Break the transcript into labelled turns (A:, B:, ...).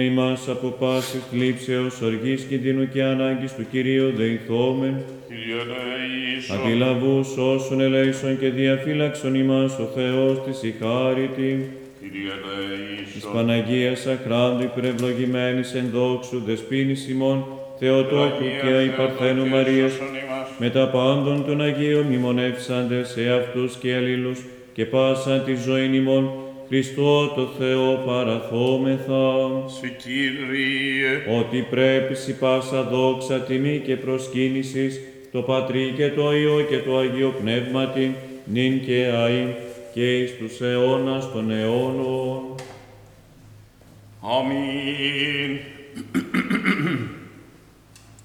A: Ημάς από πάσης θλίψεως, οργής, κινδύνου και ανάγκης του Κυρίου δεηθόμεν.
B: Κύριε ελέησον.
A: Αντιλαβούς όσων ελέησον και διαφύλαξον ημάς ο Θεός της η χάριτη.
B: Κύριε
A: Της
B: ελέησον.
A: Παναγίας Αχράντου υπερευλογημένης εν δόξου δεσποίνης ημών, Θεοτόκου και αϊπαρθένου Μαρίας, με τα πάντων των Αγίων μνημονεύσαντες σε αυτούς και αλλήλους και πάσαν τη ζωήν ημών, Χριστό το Θεό παραθόμεθα.
B: Σε Κύριε.
A: Ότι πρέπει σοι πάσα δόξα, τιμή και προσκύνησης, το Πατρί και το Υιό και το Αγίο Πνεύματι, νυν και αΐ και εις τους αιώνας των αιώνων.
B: Αμήν.